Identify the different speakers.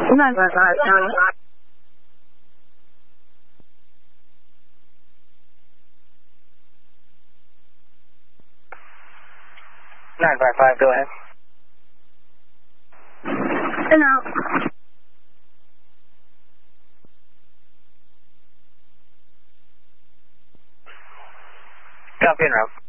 Speaker 1: 955, go ahead.
Speaker 2: And out.
Speaker 1: Copy en route.